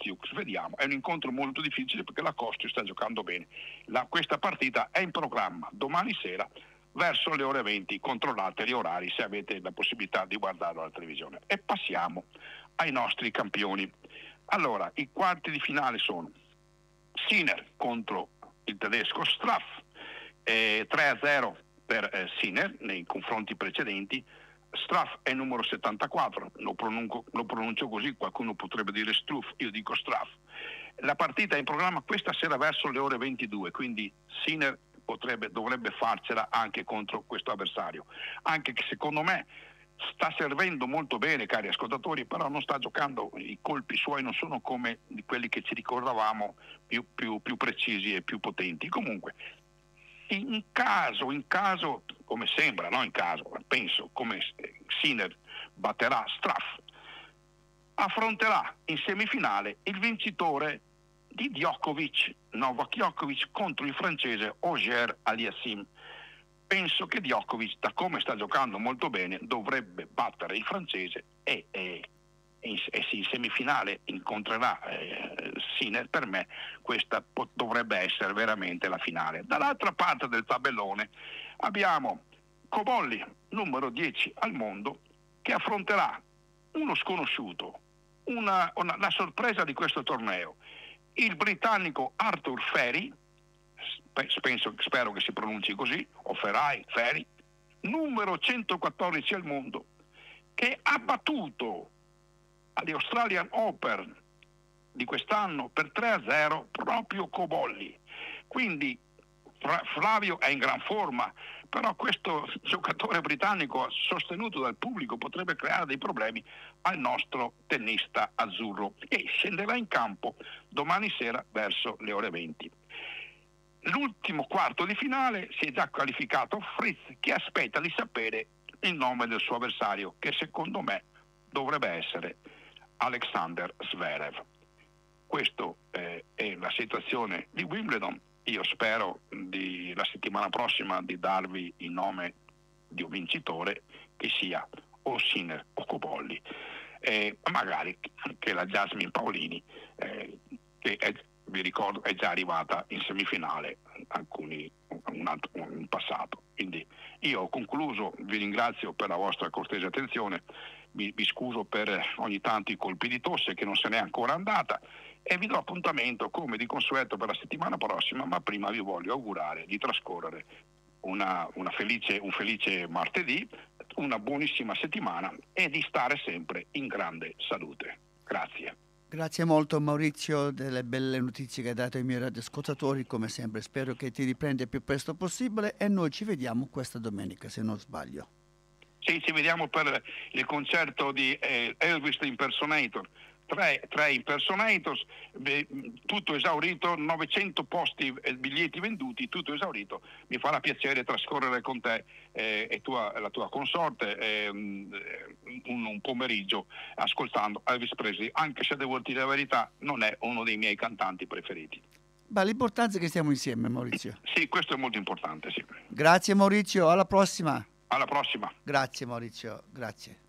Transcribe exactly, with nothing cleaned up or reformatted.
Kostiuk, vediamo, è un incontro molto difficile perché la Kostiuk sta giocando bene. La, questa partita è in programma domani sera verso le ore venti, controllate gli orari se avete la possibilità di guardarlo alla televisione. E passiamo ai nostri campioni. Allora, i quarti di finale sono Sinner contro il tedesco Struff, eh, tre a zero per eh, Sinner nei confronti precedenti. Struff è numero settantaquattro, lo pronuncio, lo pronuncio così, qualcuno potrebbe dire Struff, io dico Struff. La partita è in programma questa sera verso le ore ventidue, quindi Sinner potrebbe, dovrebbe farcela anche contro questo avversario, anche che secondo me sta servendo molto bene, cari ascoltatori, però non sta giocando, i colpi suoi non sono come di quelli che ci ricordavamo, più, più, più precisi e più potenti. Comunque, in caso, in caso, come sembra, no in caso, penso, come Sinner batterà Struff, affronterà in semifinale il vincitore di Djokovic, Novak Djokovic contro il francese Auger Aliassime. Penso che Djokovic, da come sta giocando molto bene, dovrebbe battere il francese e, e, e, e se in semifinale incontrerà eh, Sinner. Per me questa po- dovrebbe essere veramente la finale. Dall'altra parte del tabellone abbiamo Cobolli, numero dieci al mondo, che affronterà uno sconosciuto, una, una, la sorpresa di questo torneo, il britannico Arthur Ferry, penso, spero che si pronunci così, o Ferrai, Ferry, numero centoquattordici al mondo, che ha battuto agli Australian Open di quest'anno per tre a zero proprio Cobolli. Quindi Flavio è in gran forma, però questo giocatore britannico, sostenuto dal pubblico, potrebbe creare dei problemi al nostro tennista azzurro, e scenderà in campo domani sera verso le ore venti. L'ultimo quarto di finale si è già qualificato Fritz, che aspetta di sapere il nome del suo avversario, che secondo me dovrebbe essere Alexander Zverev. Questa eh, è la situazione di Wimbledon. Io spero di, la settimana prossima di darvi il nome di un vincitore, che sia o Sinner o Cobolli, eh, magari anche la Jasmine Paolini, eh, che è, vi ricordo è già arrivata in semifinale alcuni un, altro, un passato. Quindi io ho concluso, vi ringrazio per la vostra cortese attenzione, vi, vi scuso per ogni tanto i colpi di tosse che non se n'è ancora andata, e vi do appuntamento come di consueto per la settimana prossima, ma prima vi voglio augurare di trascorrere una, una felice, un felice martedì, una buonissima settimana e di stare sempre in grande salute. Grazie. Grazie molto Maurizio delle belle notizie che hai dato ai miei radioascoltatori, come sempre. Spero che ti riprenda il più presto possibile e noi ci vediamo questa domenica, se non sbaglio. Sì, ci vediamo per il concerto di eh, Elvis Impersonator. Tre, tre impersonators, beh, tutto esaurito, novecento posti e biglietti venduti, tutto esaurito. Mi farà piacere trascorrere con te eh, e tua, la tua consorte eh, un, un pomeriggio ascoltando Elvis Presley, anche se devo dire la verità, non è uno dei miei cantanti preferiti. Beh, l'importanza è che stiamo insieme, Maurizio. Sì, questo è molto importante, sì. Grazie Maurizio, alla prossima. Alla prossima. Grazie Maurizio, grazie.